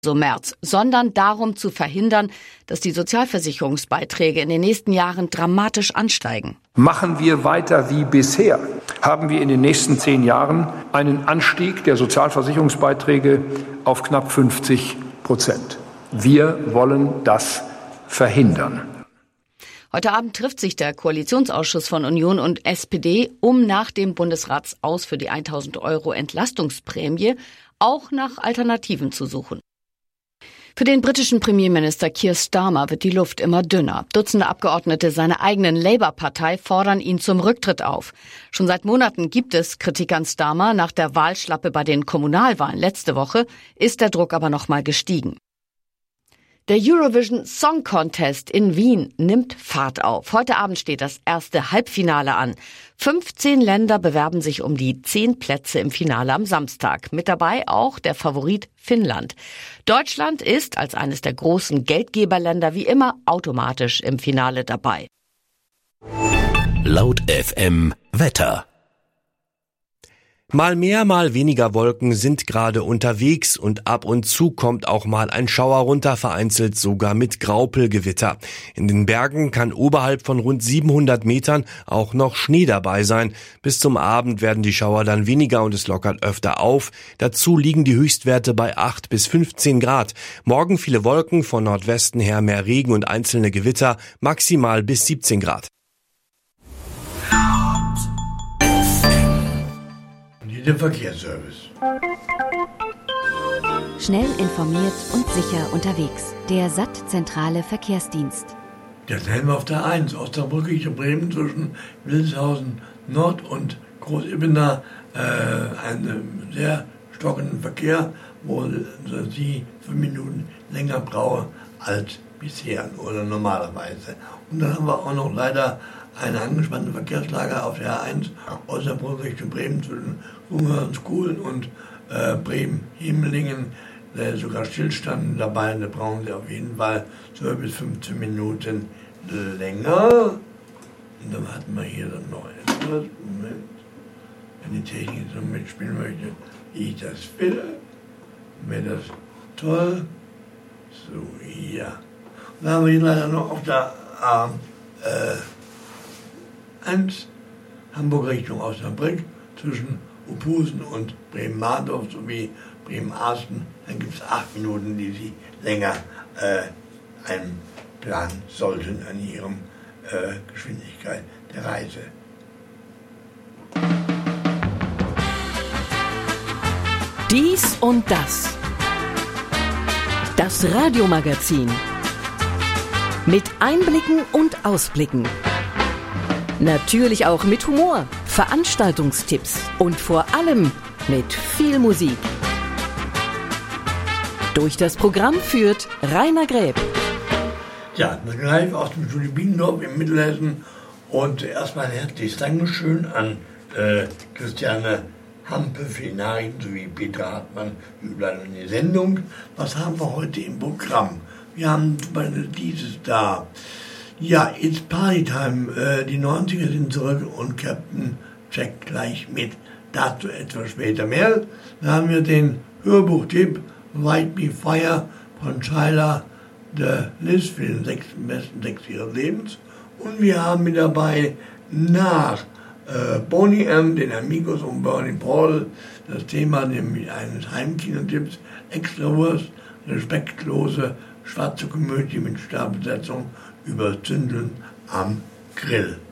so Merz, sondern darum zu verhindern, dass die Sozialversicherungsbeiträge in den nächsten Jahren dramatisch ansteigen. Machen wir weiter wie bisher, haben wir in den nächsten 10 Jahren einen Anstieg der Sozialversicherungsbeiträge auf knapp 50%. Wir wollen das verhindern. Heute Abend trifft sich der Koalitionsausschuss von Union und SPD, um nach dem Bundesratsaus für die 1.000 € Entlastungsprämie auch nach Alternativen zu suchen. Für den britischen Premierminister Keir Starmer wird die Luft immer dünner. Dutzende Abgeordnete seiner eigenen Labour-Partei fordern ihn zum Rücktritt auf. Schon seit Monaten gibt es Kritik an Starmer. Nach der Wahlschlappe bei den Kommunalwahlen letzte Woche ist der Druck aber noch mal gestiegen. Der Eurovision Song Contest in Wien nimmt Fahrt auf. Heute Abend steht das erste Halbfinale an. 15 Länder bewerben sich um die 10 Plätze im Finale am Samstag. Mit dabei auch der Favorit Finnland. Deutschland ist als eines der großen Geldgeberländer wie immer automatisch im Finale dabei. Laut FM Wetter. Mal mehr, mal weniger Wolken sind gerade unterwegs und ab und zu kommt auch mal ein Schauer runter, vereinzelt sogar mit Graupelgewitter. In den Bergen kann oberhalb von rund 700 Metern auch noch Schnee dabei sein. Bis zum Abend werden die Schauer dann weniger und es lockert öfter auf. Dazu liegen die Höchstwerte bei 8 bis 15 Grad. Morgen viele Wolken, von Nordwesten her mehr Regen und einzelne Gewitter, maximal bis 17 Grad. Der Verkehrsservice. Schnell informiert und sicher unterwegs. Der SAT-Zentrale Verkehrsdienst. Das sehen wir auf der 1, Osnabrück Richtung Bremen zwischen Wilhelmshausen Nord und Großebener. Einen sehr stockenden Verkehr, wo Sie 5 Minuten länger brauchen als bisher oder normalerweise. Und dann haben wir auch noch leider eine angespannte Verkehrslage auf der A1 Osnabrück Richtung Bremen zwischen Ungarnskuhlen und Bremen-Himmelingen. Sogar Stillstand dabei, da brauchen Sie auf jeden Fall 12 bis 15 Minuten länger. Und dann hatten wir hier dann noch etwas. Moment. Wenn die Technik so mitspielen möchte, wie ich das will, wäre das toll. So, ja. Und dann haben wir hier leider noch auf der A1 Hamburg Richtung Osnabrück zwischen Opusen und Bremen-Mardorf sowie Bremen-Arsten. Dann gibt es 8 Minuten, die Sie länger einplanen sollten an Ihrem Geschwindigkeit der Reise. Dies und das. Das Radiomagazin. Mit Einblicken und Ausblicken. Natürlich auch mit Humor, Veranstaltungstipps und vor allem mit viel Musik. Durch das Programm führt Rainer Gräb. Ja, live aus dem Studio Biendorf in Mittelhessen. Und erstmal ein herzliches Dankeschön an Christiane Hampe für die Nachrichten sowie Petra Hartmann für die Begleitung in die Sendung. Was haben wir heute im Programm? Wir haben zum Beispiel dieses da. Ja, it's Partytime. Die 90er sind zurück und Captain checkt gleich mit. Dazu etwas später mehr. Dann haben wir den Hörbuchtipp Light Me Fire von Shyla de Lis für den 6. besten Sex ihres Lebens. Und wir haben mit dabei nach Boney M., den Amigos und Bernie Paul, das Thema nämlich eines Heimkinotipps, Extrawurst, respektlose schwarze Komödie mit Starbesetzung über Zündeln am Grill.